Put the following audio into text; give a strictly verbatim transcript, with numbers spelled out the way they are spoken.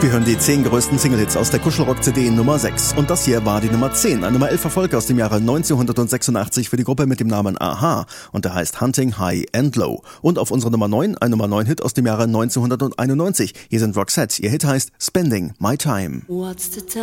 Wir hören die zehn größten Single-Hits aus der Kuschelrock-C D Nummer sechs. Und das hier war die Nummer zehn, ein Nummer elf Erfolg aus dem Jahre neunzehnhundertsechsundachtzig für die Gruppe mit dem Namen a-ha. Und der heißt Hunting High and Low. Und auf unserer Nummer neun, ein Nummer neun Hit aus dem Jahre neunzehnhunderteinundneunzig. Hier sind Roxette, ihr Hit heißt Spending My Time. What's the time?